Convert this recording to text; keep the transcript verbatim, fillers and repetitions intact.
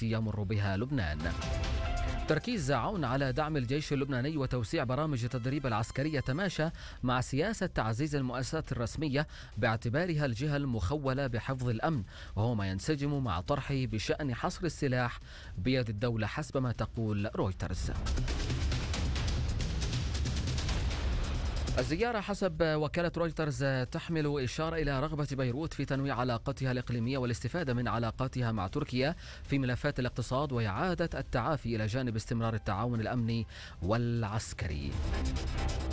التي يمر بها لبنان. تركيز عون على دعم الجيش اللبناني وتوسيع برامج التدريب العسكري يتماشى مع سياسة تعزيز المؤسسات الرسمية باعتبارها الجهة المخولة بحفظ الأمن، وهو ما ينسجم مع طرحه بشأن حصر السلاح بيد الدولة حسب ما تقول رويترز. الزيارة حسب وكالة رويترز تحمل إشارة إلى رغبة بيروت في تنويع علاقتها الإقليمية والاستفادة من علاقاتها مع تركيا في ملفات الاقتصاد وإعادة التعافي إلى جانب استمرار التعاون الأمني والعسكري.